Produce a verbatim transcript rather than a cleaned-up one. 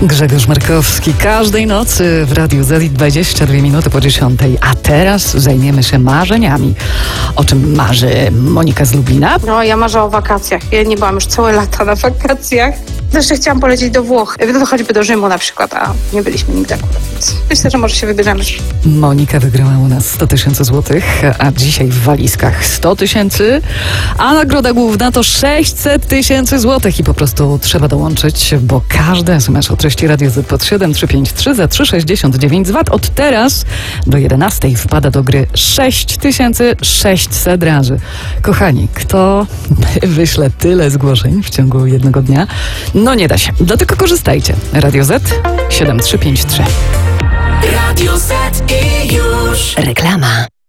Grzegorz Markowski każdej nocy w Radiu Z dwadzieścia dwie minuty po dziesiątej. A teraz zajmiemy się marzeniami. O czym marzy Monika z Lublina? No, ja marzę o wakacjach. Ja nie byłam już całe lata na wakacjach. Zresztą chciałam polecieć do Włoch, no choćby do Rzymu na przykład, a nie byliśmy nigdy akurat, więc myślę, że może się wybierzemy. Monika wygrała u nas sto tysięcy złotych, a dzisiaj w walizkach sto tysięcy, a nagroda główna to sześćset tysięcy złotych i po prostu trzeba dołączyć, bo każdy es em es o treści Radio Z pod siedem trzy pięć trzy za trzy sześćdziesiąt dziewięć z V A T od teraz do jedenastej wpada do gry sześć tysięcy sześćset razy. Kochani, kto wyśle tyle zgłoszeń w ciągu jednego dnia? No nie da się. Dlatego korzystajcie. Radio Z siedem trzy pięć trzy. Radio Z i już. Reklama.